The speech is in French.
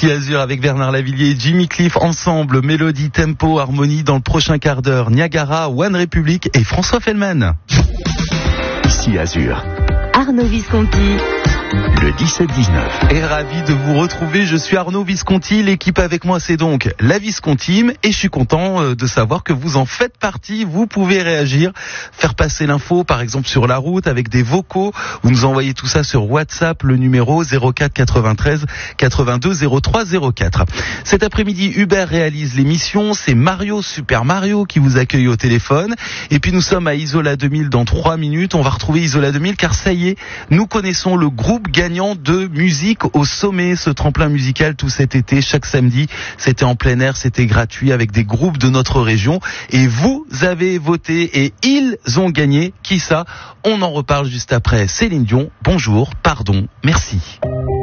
Ici Azur avec Bernard Lavillier et Jimmy Cliff ensemble. Mélodie, tempo, harmonie dans le prochain quart d'heure. Niagara, One Republic et François Fellman. Ici Azur. Arnaud Visconti. Le 17-19. Et ravi de vous retrouver, je suis Arnaud Visconti, l'équipe avec moi c'est donc la Viscontime et je suis content de savoir que vous en faites partie, vous pouvez réagir, faire passer l'info par exemple sur la route avec des vocaux, vous nous envoyez tout ça sur WhatsApp, le numéro 04 93 82 03 04. Cet après-midi Hubert réalise l'émission, c'est Mario Super Mario qui vous accueille au téléphone et puis nous sommes à Isola 2000 dans 3 minutes, on va retrouver Isola 2000 car ça y est, nous connaissons le groupe gagnant de musique au sommet, ce tremplin musical tout cet été, chaque samedi, c'était en plein air, c'était gratuit avec des groupes de notre région et vous avez voté et ils ont gagné. Qui ça? On en reparle juste après. Céline Dion, bonjour, pardon, merci.